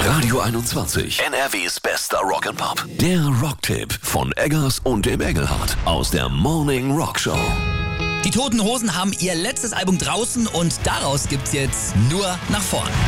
Radio 21, NRWs bester Rock'n'Pop. Der Rocktipp von Eggers und dem Engelhardt aus der Morning Rock Show. Die Toten Hosen haben ihr letztes Album draußen und daraus gibt's jetzt nur nach vorn.